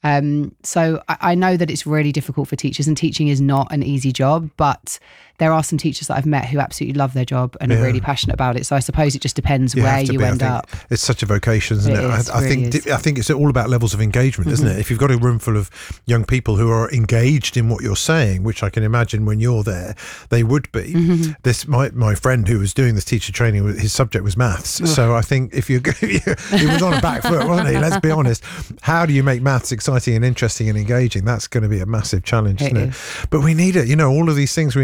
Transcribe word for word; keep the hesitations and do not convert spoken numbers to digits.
Um, so I, I know that it's really difficult for teachers, and teaching is not an easy job, but there are some teachers that I've met who absolutely love their job and yeah. are really passionate about it. So I suppose it just depends you where you be. end up. It's such a vocation, isn't it? it is, I, I really think is. I think it's all about levels of engagement, isn't mm-hmm. it? If you've got a room full of young people who are engaged in what you're saying, which I can imagine when you're there, they would be. Mm-hmm. This my my friend who was doing this teacher training, his subject was maths. Ugh. So I think if you he was on a back foot, wasn't he? Let's be honest. How do you make maths exciting and interesting and engaging? That's going to be a massive challenge, isn't it? it? Is. But we need it. You know, all of these things we